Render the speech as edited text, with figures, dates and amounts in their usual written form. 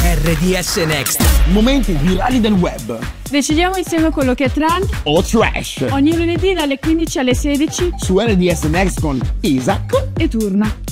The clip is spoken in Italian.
RDS Next. Momenti virali del web. Decidiamo insieme quello che è trend O trash. ogni lunedì dalle 15 alle 16 Su RDS Next con Isaac e Turna.